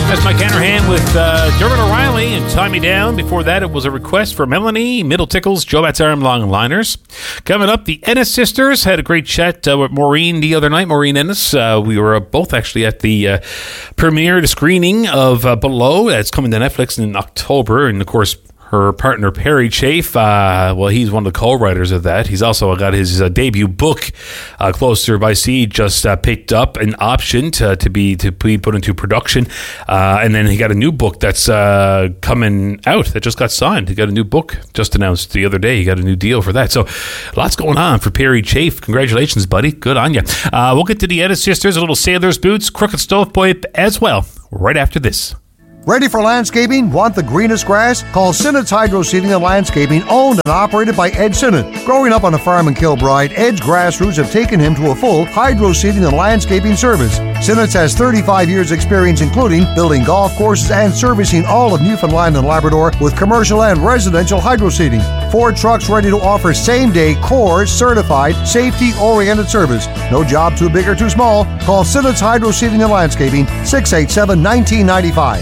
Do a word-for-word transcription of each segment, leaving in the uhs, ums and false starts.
That's Mike Hanrahan with uh, Dermot O'Reilly and Tie Me Down. Before that, it was a request for Melanie, Middle Tickles, Joe Bat's Arm Long Liners. Coming up, the Ennis sisters had a great chat uh, with Maureen the other night. Maureen Ennis. Uh, we were uh, both actually at the uh, premiere, the screening of uh, Below. That's coming to Netflix in October. And, of course, her partner, Perry Chafe, uh, well, he's one of the co-writers of that. He's also got his uh, debut book, uh, Closer by Sea, just uh, picked up an option to, to be to be put into production. Uh, and then he got a new book that's uh, coming out that just got signed. He got a new book just announced the other day. He got a new deal for that. So lots going on for Perry Chafe. Congratulations, buddy. Good on you. Uh, we'll get to the Ennis sisters, a little Sailor's Boots, Crooked Stovepipe as well, right after this. Ready for landscaping? Want the greenest grass? Call Sinnott's Hydro Seeding and Landscaping, owned and operated by Ed Sinnott. Growing up on a farm in Kilbride, Ed's grass roots have taken him to a full hydro seeding and landscaping service. Sinnott's has thirty-five years experience, including building golf courses and servicing all of Newfoundland and Labrador with commercial and residential hydro seeding. Four trucks ready to offer same-day core certified safety-oriented service. No job too big or too small. Call Sinnott's Hydro Seeding and Landscaping, six eight seven, one nine nine five.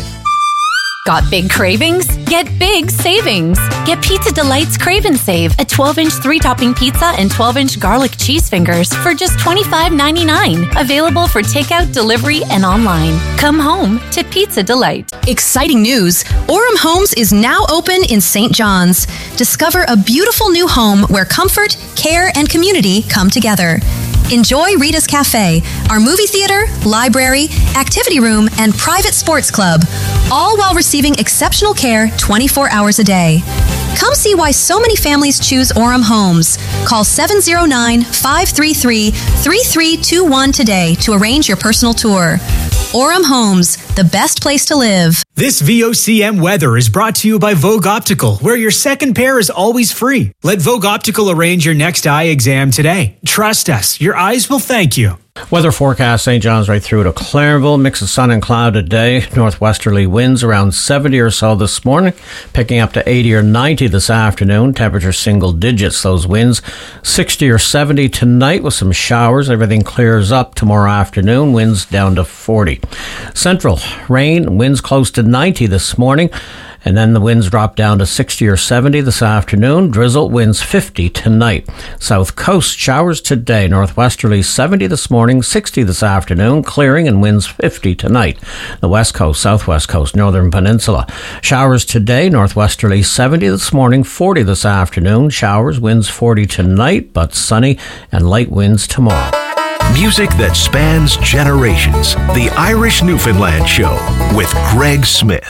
Got big cravings? Get big savings. Get Pizza Delight's Crave and Save, a twelve-inch three-topping pizza and twelve-inch garlic cheese fingers for just twenty-five ninety-nine. Available for takeout, delivery, and online. Come home to Pizza Delight. Exciting news! Orem Homes is now open in Saint John's. Discover a beautiful new home where comfort, care, and community come together. Enjoy Rita's Cafe, our movie theater, library, activity room, and private sports club, all while receiving exceptional care twenty-four hours a day. Come see why so many families choose Orem Homes. Call seven oh nine, five three three, three three two one today to arrange your personal tour. Orem Homes, the best place to live. This V O C M weather is brought to you by Vogue Optical, where your second pair is always free. Let Vogue Optical arrange your next eye exam today. Trust us, your eyes will thank you. Weather forecast, Saint John's right through to Clairville. Mix of sun and cloud today. Northwesterly winds around seventy or so this morning, picking up to eighty or ninety this afternoon. Temperature single digits, those winds. sixty or seventy tonight with some showers. Everything clears up tomorrow afternoon. Winds down to forty. Central, rain, winds close to ninety this morning. And then the winds drop down to sixty or seventy this afternoon. Drizzle, winds fifty tonight. South coast, showers today. Northwesterly seventy this morning, sixty this afternoon. Clearing and winds fifty tonight. The west coast, southwest coast, northern peninsula. Showers today. Northwesterly seventy this morning, forty this afternoon. Showers, winds forty tonight, but sunny and light winds tomorrow. Music that spans generations. The Irish Newfoundland Show with Greg Smith.